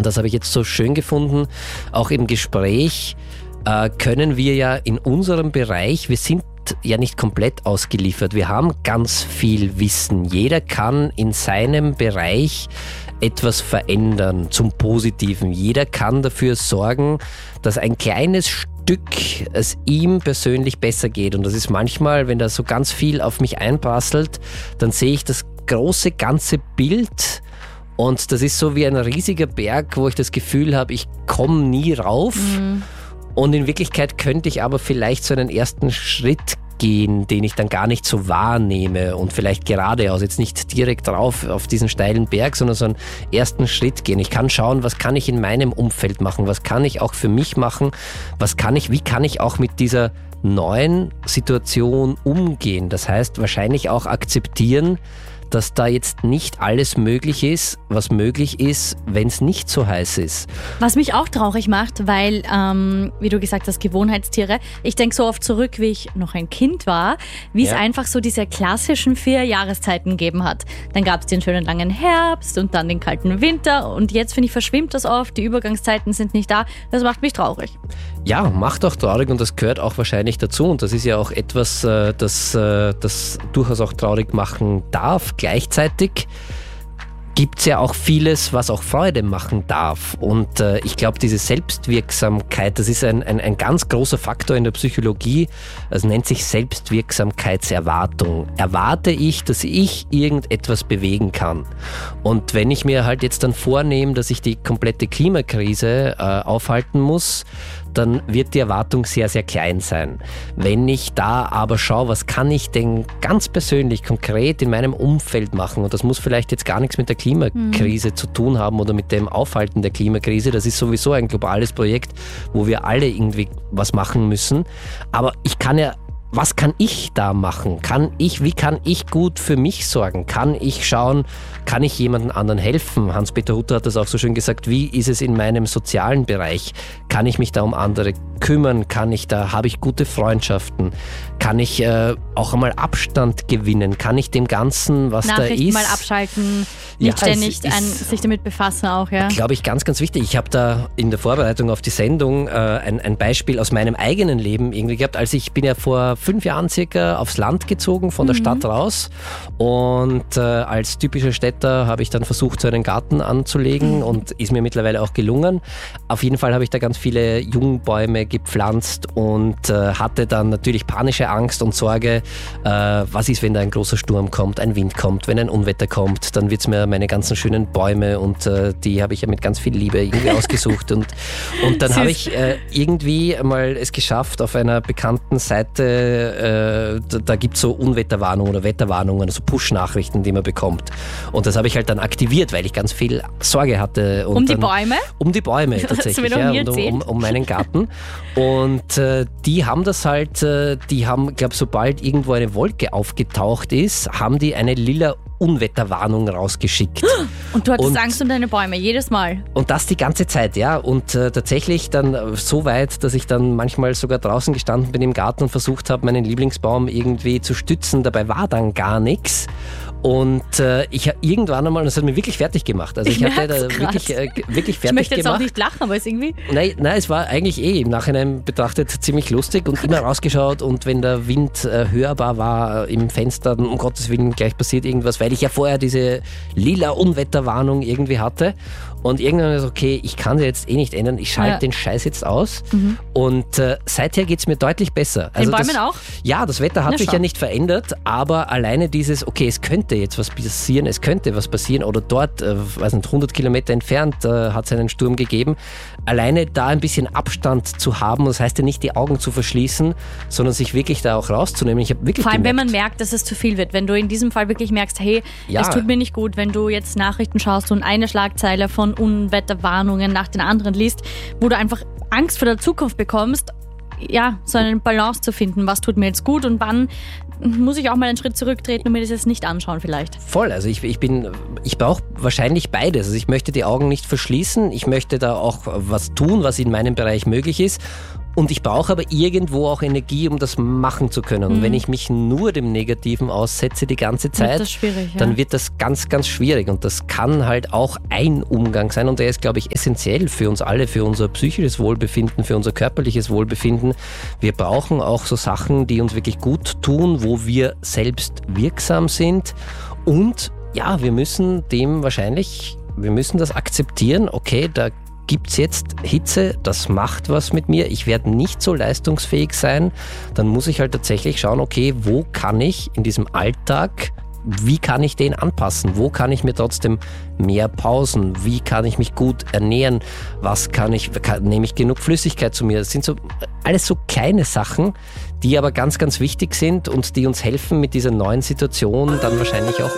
Und das habe ich jetzt so schön gefunden, auch im Gespräch können wir ja in unserem Bereich, wir sind ja nicht komplett ausgeliefert, wir haben ganz viel Wissen. Jeder kann in seinem Bereich etwas verändern zum Positiven. Jeder kann dafür sorgen, dass ein kleines Stück es ihm persönlich besser geht. Und das ist manchmal, wenn da so ganz viel auf mich einprasselt, dann sehe ich das große ganze Bild. Und das ist so wie ein riesiger Berg, wo ich das Gefühl habe, ich komme nie rauf. Und in Wirklichkeit könnte ich aber vielleicht so einen ersten Schritt gehen, den ich dann gar nicht so wahrnehme und vielleicht geradeaus, jetzt nicht direkt drauf auf diesen steilen Berg, sondern so einen ersten Schritt gehen. Ich kann schauen, was kann ich in meinem Umfeld machen, was kann ich auch für mich machen, wie kann ich auch mit dieser neuen Situation umgehen. Das heißt, wahrscheinlich auch akzeptieren, dass da jetzt nicht alles möglich ist, was möglich ist, wenn es nicht so heiß ist. Was mich auch traurig macht, weil, wie du gesagt hast, Gewohnheitstiere, ich denke so oft zurück, wie ich noch ein Kind war, wie es einfach so diese klassischen 4 Jahreszeiten gegeben hat. Dann gab es den schönen langen Herbst und dann den kalten Winter und jetzt, finde ich, verschwimmt das oft, die Übergangszeiten sind nicht da. Das macht mich traurig. Ja, macht auch traurig und das gehört auch wahrscheinlich dazu und das ist ja auch etwas, das durchaus auch traurig machen darf. Gleichzeitig gibt es ja auch vieles, was auch Freude machen darf. Und ich glaube, diese Selbstwirksamkeit, das ist ein ganz großer Faktor in der Psychologie. Das nennt sich Selbstwirksamkeitserwartung. Erwarte ich, dass ich irgendetwas bewegen kann? Und wenn ich mir halt jetzt dann vornehme, dass ich die komplette Klimakrise aufhalten muss, dann wird die Erwartung sehr, sehr klein sein. Wenn ich da aber schaue, was kann ich denn ganz persönlich, konkret in meinem Umfeld machen, und das muss vielleicht jetzt gar nichts mit der Klimakrise zu tun haben oder mit dem Aufhalten der Klimakrise, das ist sowieso ein globales Projekt, wo wir alle irgendwie was machen müssen, aber was kann ich da machen? Wie kann ich gut für mich sorgen? Kann ich schauen, kann ich jemandem anderen helfen? Hans-Peter Hutter hat das auch so schön gesagt, wie ist es in meinem sozialen Bereich? Kann ich mich da um andere kümmern? Habe ich gute Freundschaften? Kann ich auch einmal Abstand gewinnen? Kann ich dem Ganzen, was da ist... Nachrichten mal abschalten, nicht ständig sich damit befassen auch, ja? Glaube ich, ganz, ganz wichtig. Ich habe da in der Vorbereitung auf die Sendung ein Beispiel aus meinem eigenen Leben irgendwie gehabt. Ich bin ja vor 5 Jahren circa aufs Land gezogen, von der Stadt raus, und als typischer Städter habe ich dann versucht, so einen Garten anzulegen und ist mir mittlerweile auch gelungen. Auf jeden Fall habe ich da ganz viele Jungbäume gepflanzt und hatte dann natürlich panische Angst und Sorge, was ist, wenn da ein großer Sturm kommt, ein Wind kommt, wenn ein Unwetter kommt, dann wird es mir meine ganzen schönen Bäume, und die habe ich ja mit ganz viel Liebe irgendwie ausgesucht, und dann habe ich irgendwie mal es geschafft, auf einer bekannten Seite, da gibt es so Unwetterwarnungen oder Wetterwarnungen, also Push-Nachrichten, die man bekommt, und das habe ich halt dann aktiviert, weil ich ganz viel Sorge hatte. Und die Bäume? Um die Bäume tatsächlich, und um meinen Garten. Und die haben das halt, sobald irgendwo eine Wolke aufgetaucht ist, haben die eine lila Unwetterwarnung rausgeschickt. Und du hattest Angst um deine Bäume, jedes Mal? Und das die ganze Zeit, ja. Und tatsächlich dann so weit, dass ich dann manchmal sogar draußen gestanden bin im Garten und versucht habe, meinen Lieblingsbaum irgendwie zu stützen. Dabei war dann gar nichts. Und ich habe irgendwann einmal, das hat mich wirklich fertig gemacht. Also ich hatte da wirklich fertig gemacht. Ich möchte jetzt auch nicht lachen, aber es irgendwie... Nein, es war eigentlich im Nachhinein betrachtet ziemlich lustig und immer rausgeschaut, und wenn der Wind hörbar war im Fenster, um Gottes Willen gleich passiert irgendwas, weil ich ja vorher diese lila Unwetterwarnung irgendwie hatte. Und irgendwann ist okay, ich kann sie jetzt nicht ändern, ich schalte den Scheiß jetzt aus. Und seither geht es mir deutlich besser. Den Bäumen auch? Ja, das Wetter hat sich ja nicht verändert, aber alleine dieses, okay, es könnte jetzt was passieren, oder dort, 100 Kilometer entfernt hat es einen Sturm gegeben. Alleine da ein bisschen Abstand zu haben, das heißt ja nicht die Augen zu verschließen, sondern sich wirklich da auch rauszunehmen. Ich habe wirklich Vor allem, gemerkt, wenn man merkt, dass es zu viel wird. Wenn du in diesem Fall wirklich merkst, hey, es tut mir nicht gut, wenn du jetzt Nachrichten schaust und eine Schlagzeile von Unwetterwarnungen nach den anderen liest, wo du einfach Angst vor der Zukunft bekommst, ja, so eine Balance zu finden, was tut mir jetzt gut und wann muss ich auch mal einen Schritt zurücktreten und mir das jetzt nicht anschauen vielleicht. Voll, also ich brauche wahrscheinlich beides. Also ich möchte die Augen nicht verschließen, ich möchte da auch was tun, was in meinem Bereich möglich ist. Und ich brauche aber irgendwo auch Energie, um das machen zu können. Und wenn ich mich nur dem Negativen aussetze die ganze Zeit, dann wird das ganz, ganz schwierig. Und das kann halt auch ein Umgang sein. Und der ist, glaube ich, essentiell für uns alle, für unser psychisches Wohlbefinden, für unser körperliches Wohlbefinden. Wir brauchen auch so Sachen, die uns wirklich gut tun, wo wir selbst wirksam sind. Und ja, wir müssen das akzeptieren. Okay, da gibt es jetzt Hitze, das macht was mit mir, ich werde nicht so leistungsfähig sein, dann muss ich halt tatsächlich schauen, okay, wo kann ich in diesem Alltag, wie kann ich den anpassen, wo kann ich mir trotzdem mehr Pausen, wie kann ich mich gut ernähren, nehme ich genug Flüssigkeit zu mir, das sind so alles so kleine Sachen, die aber ganz, ganz wichtig sind und die uns helfen, mit dieser neuen Situation dann wahrscheinlich auch